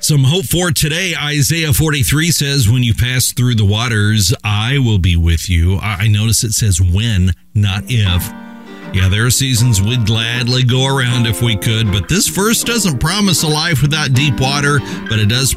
Some hope for today. Isaiah 43 says, when you pass through the waters, I will be with you. I notice it says when, not if. Yeah, there are seasons we'd gladly go around if we could, but this verse doesn't promise a life without deep water, but it does